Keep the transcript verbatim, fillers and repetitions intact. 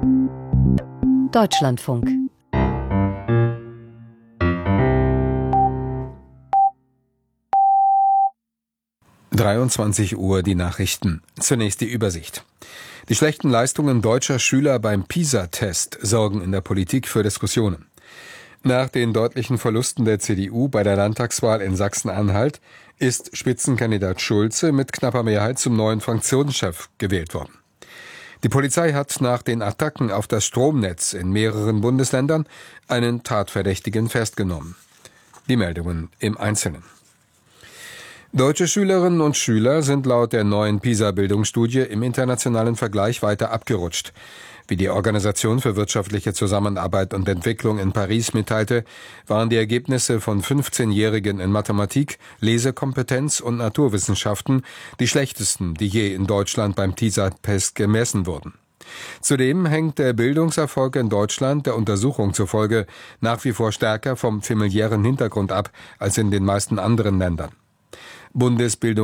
Deutschlandfunk. dreiundzwanzig Uhr die Nachrichten. Zunächst die Übersicht. Die schlechten Leistungen deutscher Schüler beim PISA-Test sorgen in der Politik für Diskussionen. Nach den deutlichen Verlusten der C D U bei der Landtagswahl in Sachsen-Anhalt ist Spitzenkandidat Schulze mit knapper Mehrheit zum neuen Fraktionschef gewählt worden. Die Polizei hat nach den Attacken auf das Stromnetz in mehreren Bundesländern einen Tatverdächtigen festgenommen. Die Meldungen im Einzelnen. Deutsche Schülerinnen und Schüler sind laut der neuen PISA-Bildungsstudie im internationalen Vergleich weiter abgerutscht. Wie die Organisation für wirtschaftliche Zusammenarbeit und Entwicklung in Paris mitteilte, waren die Ergebnisse von fünfzehnjährigen in Mathematik, Lesekompetenz und Naturwissenschaften die schlechtesten, die je in Deutschland beim PISA-Test gemessen wurden. Zudem hängt der Bildungserfolg in Deutschland der Untersuchung zufolge nach wie vor stärker vom familiären Hintergrund ab als in den meisten anderen Ländern. Bundesbildungs